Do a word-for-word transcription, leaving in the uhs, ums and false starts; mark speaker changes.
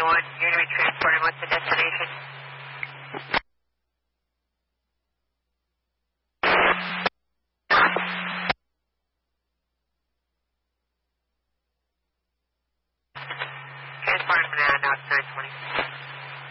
Speaker 1: twenty-one. You're going to be transported. What's the destination? Transported now, now it's nine twenty.